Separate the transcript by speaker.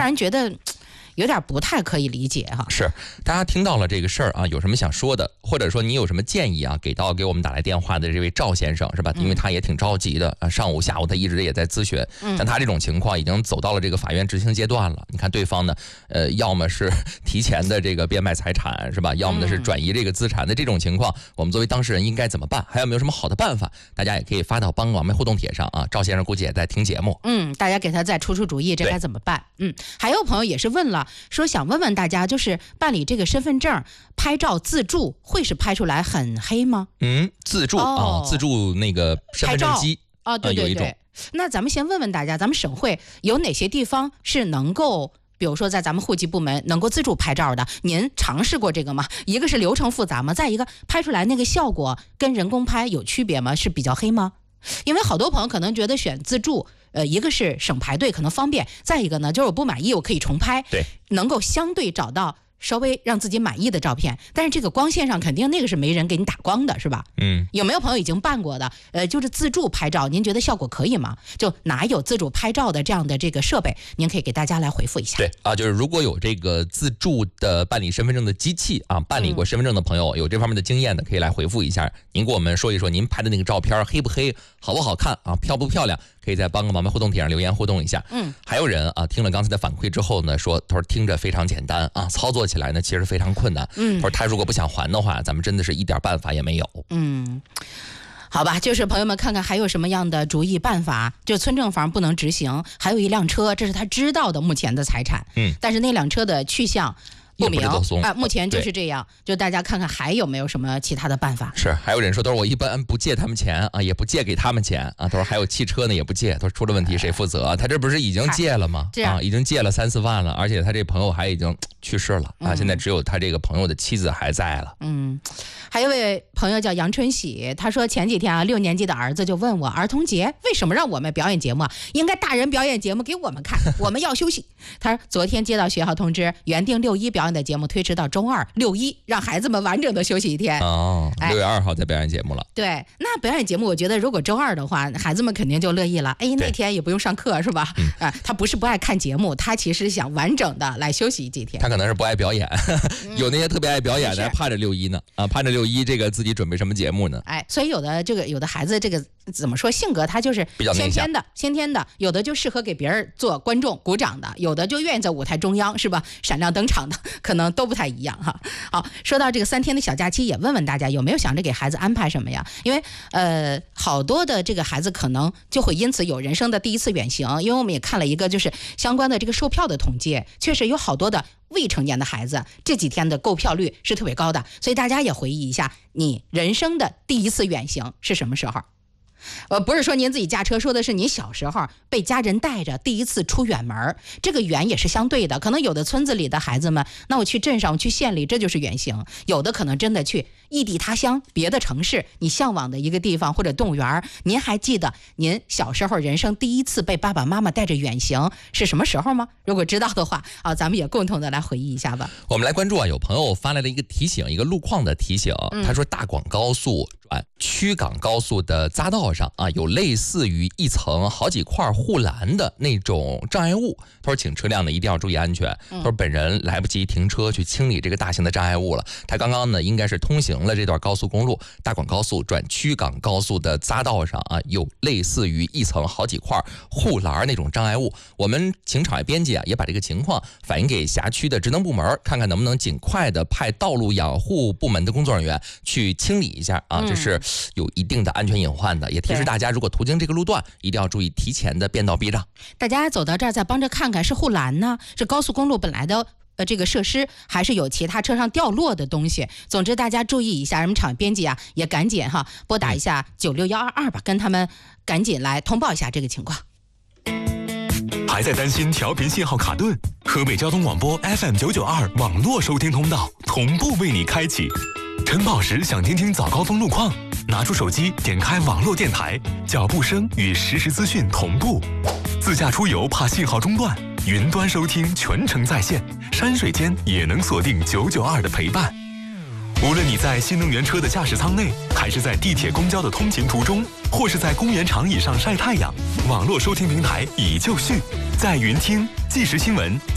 Speaker 1: 然觉得有点不太可以理解哈。
Speaker 2: 是，大家听到了这个事儿啊，有什么想说的，或者说你有什么建议啊，给我们打来电话的这位赵先生是吧？因为他也挺着急的啊，上午下午他一直也在咨询，像他这种情况已经走到了这个法院执行阶段了。你看对方呢，要么是提前的这个变卖财产是吧？要么呢是转移这个资产的这种情况，我们作为当事人应该怎么办？还有没有什么好的办法？大家也可以发到帮网媒互动帖上啊。赵先生估计也在听节目，
Speaker 1: 大家给他再出主意，这该怎么办？还有朋友也是问了，说想问问大家，就是办理这个身份证拍照自助会是拍出来很黑吗？
Speaker 2: 自助自助那个身份证机
Speaker 1: 对，
Speaker 2: 有一种。
Speaker 1: 那咱们先问问大家，咱们省会有哪些地方是能够，比如说在咱们户籍部门能够自助拍照的？您尝试过这个吗？一个是流程复杂吗？再一个拍出来那个效果跟人工拍有区别吗？是比较黑吗？因为好多朋友可能觉得选自助，一个是省排队可能方便，再一个呢就是我不满意我可以重拍，
Speaker 2: 对，
Speaker 1: 能够相对找到稍微让自己满意的照片。但是这个光线上肯定那个是没人给你打光的，是吧？有没有朋友已经办过的？就是自助拍照，您觉得效果可以吗？就哪有自助拍照的这样的这个设备？您可以给大家来回复一下。
Speaker 2: 对啊，就是如果有这个自助的办理身份证的机器啊，办理过身份证的朋友，有这方面的经验的，可以来回复一下。您给我们说一说，您拍的那个照片黑不黑，好不好看啊，漂不漂亮？可以在帮个网媒互动帖上留言互动一下。还有人啊，听了刚才的反馈之后呢，他说听着非常简单啊，操作起来呢其实非常困难。他说他如果不想还的话，咱们真的是一点办法也没有。
Speaker 1: 好吧，就是朋友们看看还有什么样的主意办法。就村证房不能执行，还有一辆车，这是他知道的目前的财产。但是那辆车的去向不明啊，目前就是这样。就大家看看还有没有什么其他的办法。
Speaker 2: 是，还有人说，他说我一般不借他们钱啊，也不借给他们钱啊。他说还有汽车呢也不借，他说出了问题谁负责？他这不是已经借了吗？已经借了3-4万了，而且他这朋友还已经去世了啊，现在只有他这个朋友的妻子还在了。
Speaker 1: 还有一位朋友叫杨春喜，他说前几天啊，6年级的儿子就问我，儿童节为什么让我们表演节目啊？应该大人表演节目给我们看，我们要休息。他说昨天接到学校通知，原定6一表演的节目推迟到周2、6一，让孩子们完整的休息一天。
Speaker 2: 6月2号再表演节目了。
Speaker 1: 对，那表演节目我觉得如果周2的话，孩子们肯定就乐意了。那天也不用上课是吧？他不是不爱看节目，他其实想完整的来休息几天。
Speaker 2: 他可能是不爱表演，有那些特别爱表演的，盼着6一呢啊，盼着6一这个自己准备什么节目呢？
Speaker 1: 所以有的孩子这个怎么说，性格他就是先天的，有的就适合给别人做观众鼓掌的，有的就愿意在舞台中央是吧，闪亮登场的，可能都不太一样哈。好，说到这个3天的小假期，也问问大家有没有想着给孩子安排什么呀？因为好多的这个孩子可能就会因此有人生的第一次远行，因为我们也看了一个就是相关的这个售票的统计，确实有好多的未成年的孩子这几天的购票率是特别高的，所以大家也回忆一下你人生的第一次远行是什么时候。不是说您自己驾车，说的是你小时候被家人带着第一次出远门，这个远也是相对的，可能有的村子里的孩子们，那我去镇上，我去县里，这就是远行；有的可能真的去异地他乡别的城市，你向往的一个地方或者动物园。您还记得您小时候人生第一次被爸爸妈妈带着远行是什么时候吗？如果知道的话咱们也共同的来回忆一下吧。
Speaker 2: 我们来关注有朋友发来了一个提醒，一个路况的提醒。他说大广高速转曲港高速的匝道上有类似于一层好几块护栏的那种障碍物。他说请车辆呢一定要注意安全。他说本人来不及停车去清理这个大型的障碍物了。他刚刚呢应该是通行了这段高速公路，大广高速转曲港高速的匝道上有类似于一层好几块护栏那种障碍物。我们请场外编辑也把这个情况反映给辖区的职能部门，看看能不能尽快的派道路养护部门的工作人员去清理一下这是有一定的安全隐患的。也提示大家，如果途经这个路段，一定要注意提前的变道避让。
Speaker 1: 大家走到这儿再帮着看看，是护栏呢？是高速公路本来的这个设施，还是有其他车上掉落的东西？总之大家注意一下，我们场编辑也赶紧拨打一下96122吧，跟他们赶紧来通报一下这个情况。
Speaker 3: 还在担心调频信号卡顿？河北交通广播 FM992 网络收听通道同步为你开启。晨跑时想听听早高峰路况，拿出手机点开网络电台，脚步声与实时资讯同步。自驾出游怕信号中断，云端收听全程在线，山水间也能锁定992的陪伴。无论你在新能源车的驾驶舱内，还是在地铁公交的通勤途中，或是在公园长椅上晒太阳，网络收听平台已就绪，在云听即时新闻、